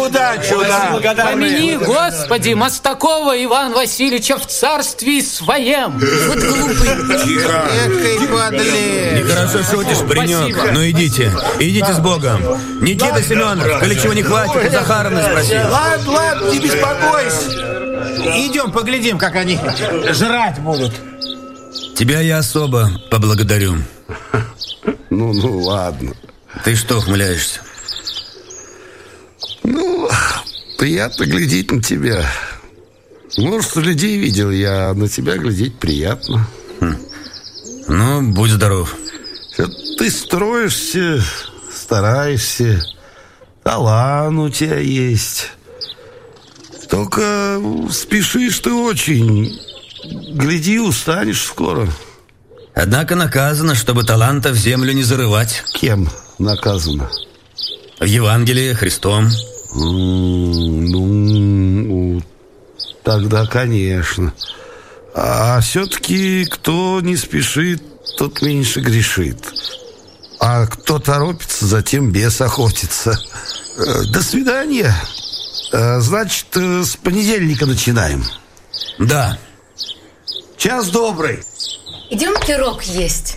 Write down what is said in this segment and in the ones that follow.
удачу, да. Помяни, Господи, Мостакова Ивана Васильевича в царстве своем. Вот глупый. Тихо. Экой подлец. Нехорошо шутишь, паренек. Спасибо. Ну идите с Богом. Никита Семенов, коли чего не хватит, у Захаровны спроси. Ладно, не беспокойся. Идем поглядим, как они жрать будут. Тебя я особо поблагодарю. Ну, ладно. Ты что ухмыляешься? Ну, приятно глядеть на тебя. Может, людей видел я, а на тебя глядеть приятно. Ну, будь здоров. Ты строишься, стараешься. Талант у тебя есть. Только спешишь ты очень. Гляди, устанешь скоро. Однако наказано, чтобы таланта в землю не зарывать. Кем наказано? В Евангелии Христом. Ну, тогда, конечно. А все-таки кто не спешит, тот меньше грешит. А кто торопится, затем бес охотится. До свидания. Значит, с понедельника начинаем. Да. Час добрый. Идем пирог есть.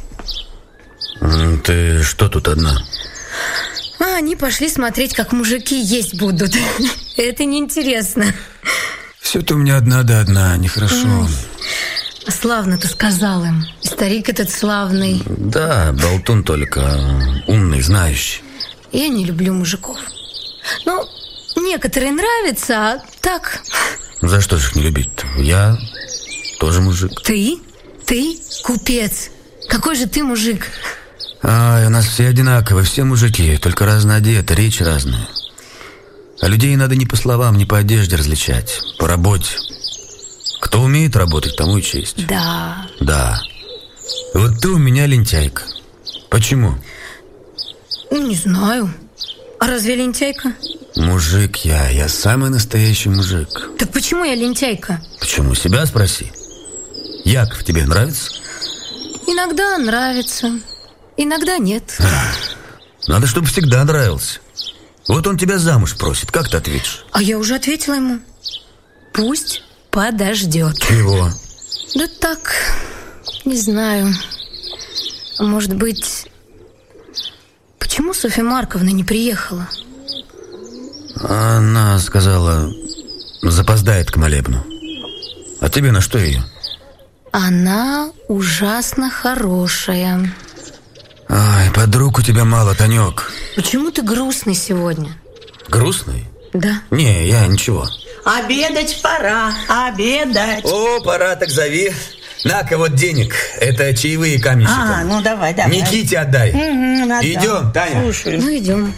Ты что тут одна? А они пошли смотреть, как мужики есть будут. Это неинтересно. Все ты у меня одна да одна, нехорошо. А славно ты сказал им. И старик этот славный. Да, болтун только, умный, знающий. Я не люблю мужиков. Ну, некоторые нравятся, а так... За что же их не любить-то? Я тоже мужик. Ты купец. Какой же ты мужик? Ай, у нас все одинаковые, все мужики, только разно одеты, речь разная. А людей надо не по словам, не по одежде различать, по работе. Кто умеет работать, тому и честь. Да. Да. Вот ты у меня лентяйка. Почему? Не знаю. А разве лентяйка? Мужик я самый настоящий мужик. Так почему я лентяйка? Почему? Себя спроси. Яков тебе нравится? Иногда нравится, иногда нет. Надо, чтобы всегда нравился. Вот он тебя замуж просит, как ты ответишь? А я уже ответила ему. Пусть подождет. Чего? Да так, не знаю. Может быть... Почему Софья Марковна не приехала? Она сказала, запоздает к молебну. А тебе на что ее? Она ужасно хорошая. Ай, подруг у тебя мало, Танек. Почему ты грустный сегодня? Грустный? Да. Не, я ничего. Обедать пора, обедать. О, пора, так зови. На-ка, вот денег. Это чаевые каменщикам. Ну давай. Никите отдай. Надо. Идем, Таня. Слушай. Ну, идем.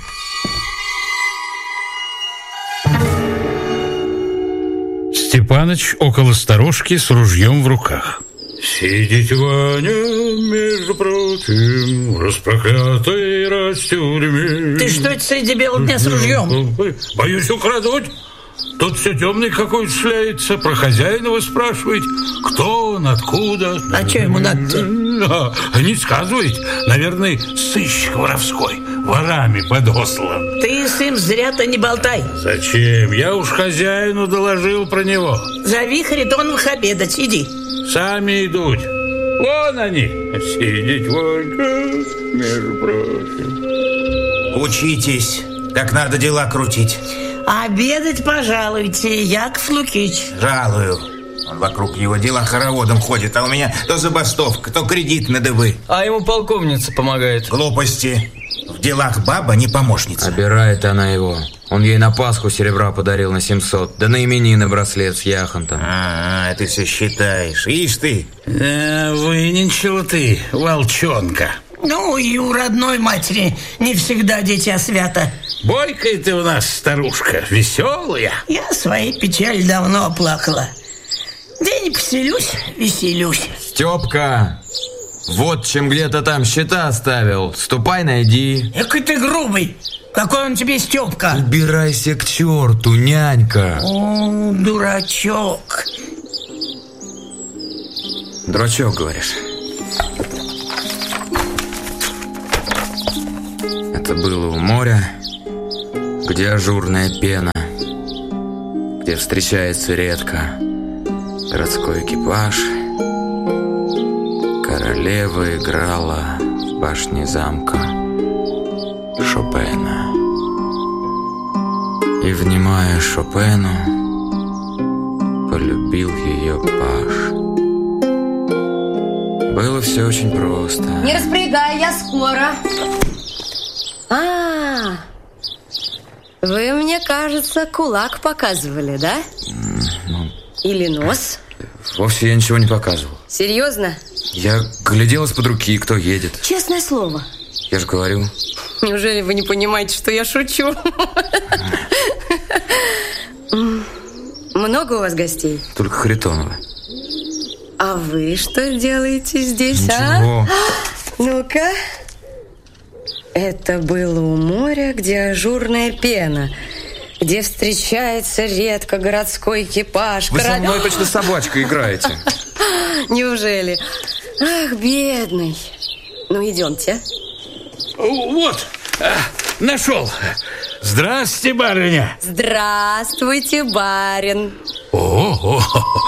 Степаныч около сторожки с ружьем в руках. Сидит Ваня, между прочим, распроклятый растюрьми. Ты что это среди бела дня с ружьем? Боюсь украдут. Тут все темный какой-то шляется. Про хозяина вы спрашиваете. Кто он, откуда? А что ему надо-то? Не сказывает. Наверное, сыщик воровской. Ворами подослан. Ты с ним зря-то не болтай. Зачем? Я уж хозяину доложил про него. Зови Харитоновых обедать, иди. Сами идут. Вон они. Сидеть Ванька, между прочим. Учитесь, как надо дела крутить. Обедать пожалуйте, Яков Лукич. Жалую. Он вокруг его дела хороводом ходит, а у меня то забастовка, то кредит на дыбы. А ему полковница помогает. Глупости. В делах баба не помощница. Обирает она его. Он ей на Пасху серебра подарил на 700, да на именины браслет с яхонтом. Ты все считаешь. Ишь ты. Выненчила ты, волчонка. Ну и у родной матери не всегда дитя свято. Бойкая ты у нас, старушка, веселая. Я своей печаль давно оплакала. День поселюсь, веселюсь. Степка, вот чем где-то там счета оставил. Ступай, найди. Экой ты грубый. Какой он тебе Степка? Убирайся к черту, нянька. О, дурачок. Дурачок, говоришь? Это было у моря, где ажурная пена. где встречается редко городской экипаж, королева играла в башне замка Шопена. И, внимая Шопену, полюбил ее паж. Было все очень просто. Не распрягай, я скоро. Вы мне, кажется, кулак показывали, да? Или нос? Вовсе я ничего не показывал. Серьезно? Я глядел из-под руки, кто едет. Честное слово. Я же говорю. Неужели вы не понимаете, что я шучу? Много у вас гостей? Только Харитонова. А вы что делаете здесь, Ничего. Ну-ка. Это было у моря, где ажурная пена, где встречается редко городской экипаж. Вы со мной точно собачка играете. Неужели? Ах, бедный. Ну, идемте. Вот, нашел. Здравствуйте, барыня. Здравствуйте, барин. О-о-о.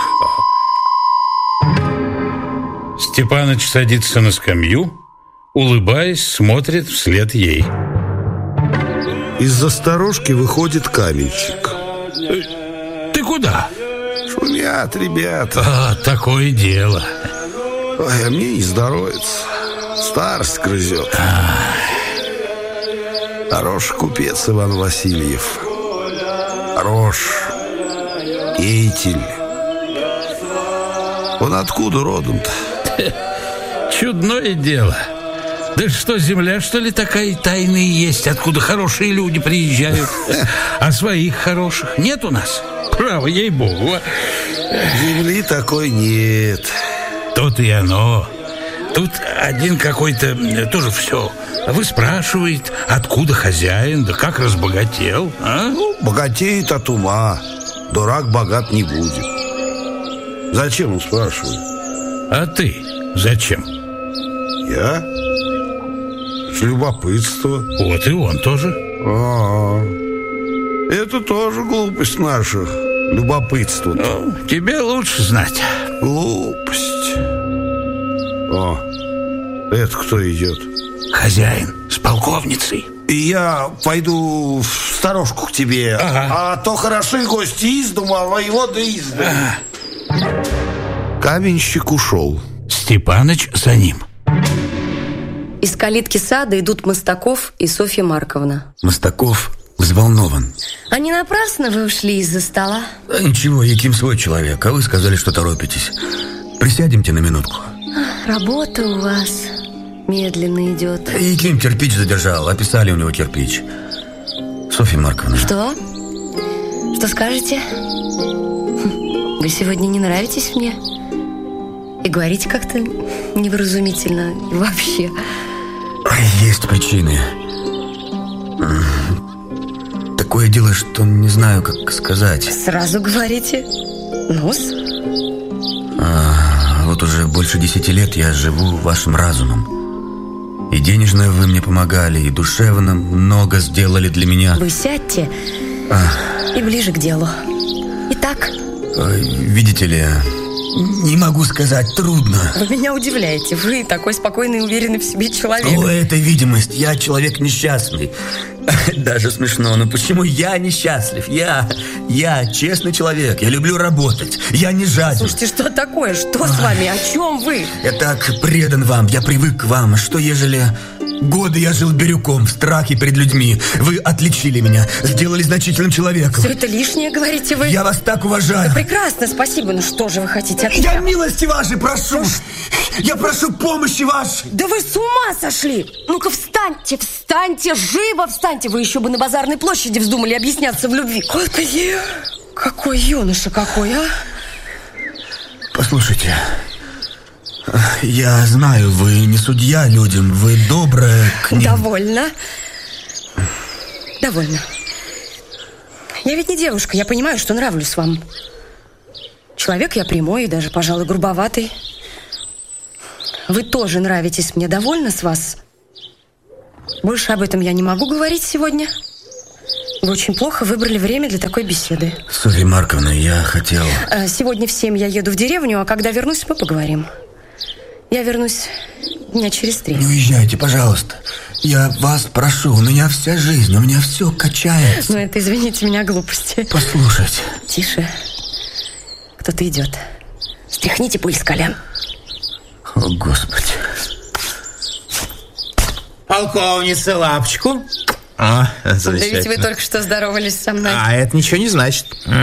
Степаныч садится на скамью, улыбаясь, смотрит вслед ей. Из-за сторожки выходит каменщик. Ты куда? Шумят ребята. Такое дело. Ой, а мне не здоровится. Старость грызет. Хороший купец Иван Васильев. Хорош. Деятель. Он откуда родом-то? Чудное дело. Да что, земля, что ли, такая тайная есть, откуда хорошие люди приезжают? А своих хороших нет у нас? Право, ей-богу. Земли такой нет. То-то и оно. Тут один какой-то тоже все выспрашивает, откуда хозяин, да как разбогател, а? Ну, богатеет от ума. Дурак богат не будет. Зачем он спрашивает? А ты зачем? Я? С любопытства. Вот и он тоже. Это тоже глупость наша. Любопытство. Ну, тебе лучше знать. Глупость. О, это кто идет? Хозяин с полковницей. И я пойду в сторожку к тебе. Ага. А то хороши гости из дома, а воевода из дома. Каменщик ушел. Степаныч за ним. Из калитки сада идут Мостаков и Софья Марковна. Мостаков взволнован. А не напрасно вы ушли из-за стола? Да ничего, Яким свой человек, а вы сказали, что торопитесь. Присядемте на минутку. Работа у вас медленно идет. Яким кирпич задержал, описали у него кирпич. Софья Марковна. Что? Что скажете? Вы сегодня не нравитесь мне? И говорите как-то невразумительно. И вообще. Есть причины. Такое дело, что не знаю, как сказать. Сразу говорите. Ну-с. Вот уже больше 10 лет я живу вашим разумом. И денежно вы мне помогали, и душевно много сделали для меня. Вы сядьте и ближе к делу. Итак. Видите ли, не могу сказать, трудно. Вы меня удивляете. Вы такой спокойный и уверенный в себе человек. О, это видимость. Я человек несчастный. Даже смешно, но почему я несчастлив? Я честный человек, я люблю работать, я не жаден. Слушайте, что такое? Что с вами? О чем вы? Я так предан вам, я привык к вам. Что ежели... Годы я жил бирюком, в страхе перед людьми. Вы отличили меня, сделали значительным человеком. Все это лишнее, говорите вы? Я вас так уважаю. Да прекрасно, спасибо. Ну что же вы хотите от меня? Я милости вашей прошу. Я прошу помощи вашей. Да вы с ума сошли! Ну-ка встаньте, встаньте, живо встаньте! Вы еще бы на базарной площади вздумали объясняться в любви. Господи, какой юноша какой, а? Послушайте, я знаю, вы не судья людям, вы добрая к ним. Довольно. Довольно. Я ведь не девушка, я понимаю, что нравлюсь вам. Человек я прямой и даже, пожалуй, грубоватый. Вы тоже нравитесь мне, довольна с вас? Больше об этом я не могу говорить сегодня. Вы очень плохо выбрали время для такой беседы. Софья Марковна, я хотел... Сегодня в 7 я еду в деревню, а когда вернусь, мы поговорим. Я вернусь дня через 3. Не уезжайте, пожалуйста. Я вас прошу, у меня вся жизнь, у меня все качается. Ну, это, извините меня, глупости. Послушайте. Тише. Кто-то идет. Стряхните пыль с колен. О, Господи. Полковница, лапочку. О, замечательно. Да ведь вы только что здоровались со мной. А это ничего не значит.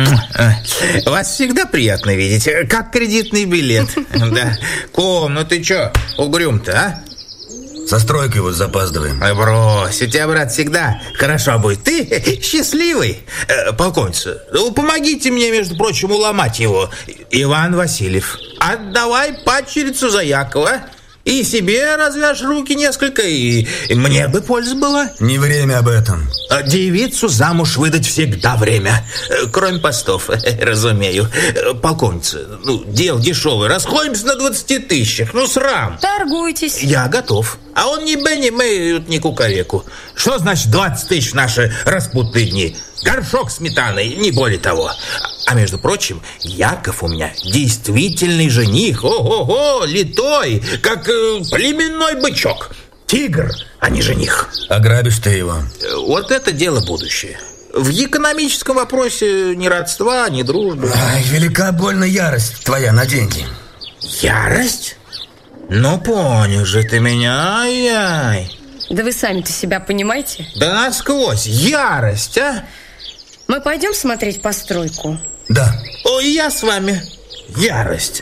Вас всегда приятно видеть, как кредитный билет. Да. Ком, ну ты чё, угрюм-то, а? Со стройкой вот запаздываем. Брось, у тебя, брат, всегда хорошо будет. Ты счастливый. Полковница, ну, помогите мне, между прочим, уломать его. Иван Васильев, отдавай падчерицу за Якова. И себе развяжь руки несколько, и мне бы польза была. Не время об этом. Девицу замуж выдать всегда время. Кроме постов, разумею. Полковница, ну, дело дешевое. Расходимся на 20 тысячах. Ну, срам. Торгуйтесь. Я готов. А он не Бенни, мы не кукареку. Что значит 20 тысяч в наши распутные дни? Горшок сметаной, не более того. А между прочим, Яков у меня действительный жених. Ого-го, литой, как племенной бычок. Тигр, а не жених. Ограбишь ты его. Вот это дело будущее. В экономическом вопросе ни родства, ни дружбы. Ай, велика больно ярость твоя на деньги. Ярость? Ну, понял же ты меня, ай-яй. Да вы сами-то себя понимаете? Да насквозь, ярость, а? Мы пойдем смотреть постройку? Да. Ой, я с вами. Ярость.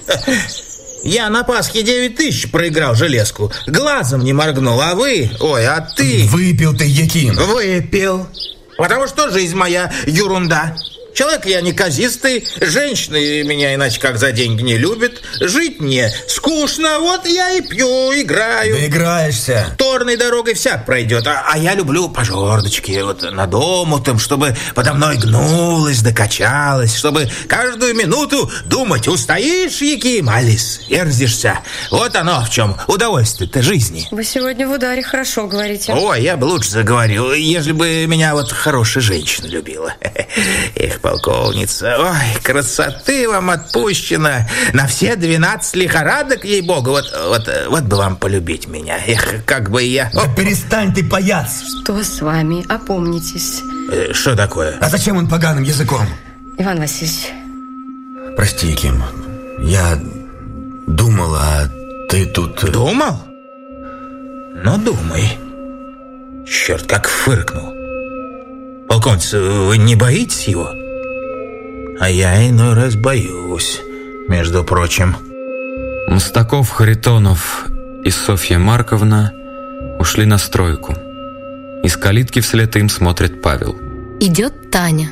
Я на Пасхе 9 тысяч проиграл железку. Глазом не моргнул, а вы... Ой, а ты... Выпил ты, Яким. Выпил. Потому что жизнь моя ерунда. Человек я неказистый, женщины меня иначе как за деньги не любят. Жить мне скучно, вот я и пью, играю. Да играешься. Торной дорогой всяк пройдет, а я люблю по жердочке, вот над омутом, чтобы подо мной гнулась, докачалась, чтобы каждую минуту думать, устоишь, Яким, али сверзишься. Вот оно в чем удовольствие-то жизни. Вы сегодня в ударе хорошо говорите. Ой, я бы лучше заговорил, ежели бы меня вот хорошая женщина любила. Эх, полковница, ой, красоты вам отпущено. На все 12 лихорадок, ей-богу, вот бы вам полюбить меня. Эх, как бы я... Да перестань ты бояться. Что с вами? Опомнитесь. Что такое? А зачем он поганым языком? Иван Васильевич. Прости, Яким. Я думал, а ты тут... Думал? Ну, думай. Черт, как фыркнул. Полковница, вы не боитесь его? А я иной раз боюсь, между прочим. Мостаков, Харитонов и Софья Марковна ушли на стройку. Из калитки вслед им смотрит Павел. Идет Таня.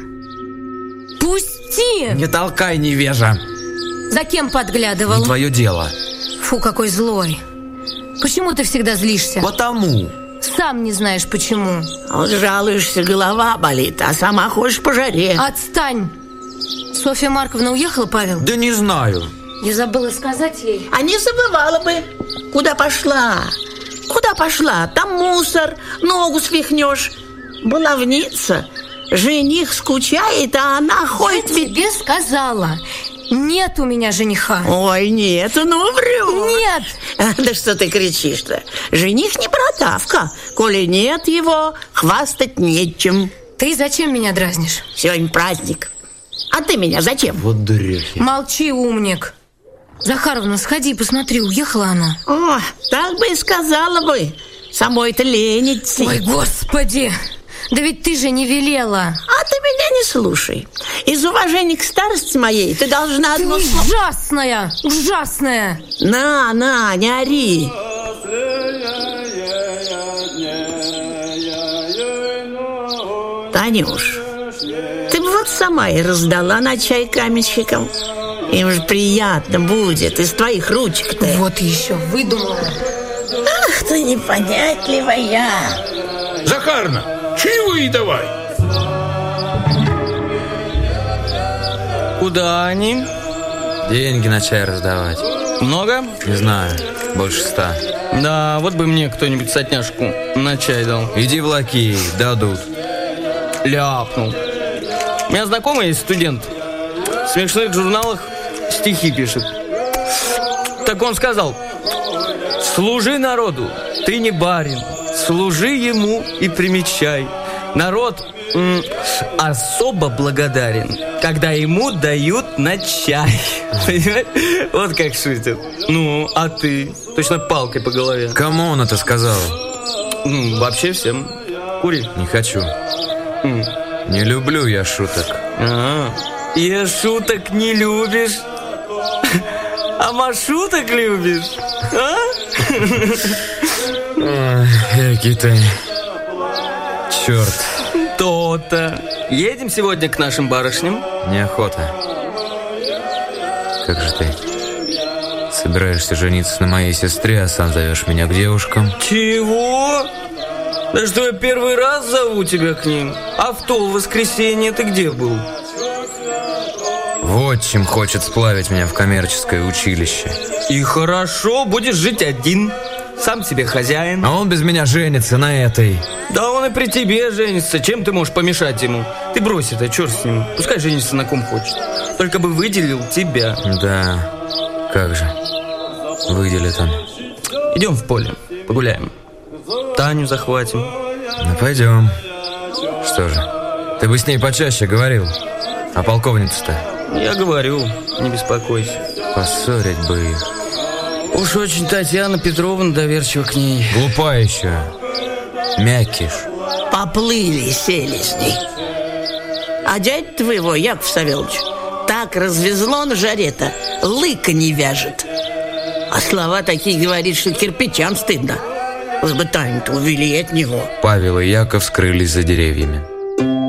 Пусти! Не толкай, невежа. За кем подглядывал? Не твое дело. Фу, какой злой. Почему ты всегда злишься? Потому. Сам не знаешь почему. Вот жалуешься, голова болит, а сама ходишь по жаре. Отстань! Софья Марковна уехала, Павел? Да не знаю. Я забыла сказать ей. А не забывала бы. Куда пошла? Куда пошла? Там мусор, ногу свихнешь. Баловница. Жених скучает, а она ходит... Я тебе сказала. Нет у меня жениха. Ой, нет, ну врёшь. Нет. Да что ты кричишь-то? Жених не протавка. Коли нет его, хвастать нечем. Ты зачем меня дразнишь? Сегодня праздник. А ты меня зачем? Вот дурехи. Молчи, умник. Захаровна, сходи, посмотри, уехала она. О, так бы и сказала бы. Самой-то лень идти. Ой, господи. Да ведь ты же не велела. А ты меня не слушай. Из уважения к старости моей ты должна Ты одно... ужасная, ужасная. На, не ори. Танюш, ты бы вот сама и раздала на чай каменщикам. Им же приятно будет из твоих ручек-то. Вот еще выдумала. Ах ты непонятливая. Захарна, чего и давай. Куда они? Деньги на чай раздавать. Много? Не знаю, больше 100. Да, вот бы мне кто-нибудь сотняшку на чай дал. Иди в лаки, дадут. ляпнул. У меня знакомый есть студент. В смешных журналах стихи пишет. Так он сказал: служи народу, ты не барин, служи ему и примечай. Народ особо благодарен, когда ему дают на чай. Вот как шутят. Ну, а ты? Точно палкой по голове. Кому он это сказал? Вообще всем. Кури. Не хочу. Не люблю я шуток. Я шуток не любишь? А маршруток любишь? Экий ты. Черт. То-то. Едем сегодня к нашим барышням? Неохота. Как же ты собираешься жениться на моей сестре, а сам зовешь меня к девушкам? Чего? Да что, я первый раз зову тебя к ним? А в то воскресенье ты где был? Вот чем хочет сплавить меня в коммерческое училище. И хорошо, будешь жить один. Сам себе хозяин. А он без меня женится на этой. Да он и при тебе женится. Чем ты можешь помешать ему? Ты брось это, черт с ним. Пускай женится на ком хочет. Только бы выделил тебя. Да, как же. Выделит он. Идем в поле, погуляем. Таню захватим. Ну, пойдем. Что же, ты бы с ней почаще говорил. А полковница-то? Я говорю, не беспокойся. Поссорить бы их. Уж очень Татьяна Петровна доверчива к ней. Глупа еще. Мякиш. Поплыли селезни. А дядь твоего, Яков Савельевич, так развезло на жаре-то, лыка не вяжет. А слова такие говорит, что кирпичам стыдно. Вы бы Таню-то увели от него. Павел и Яков скрылись за деревьями.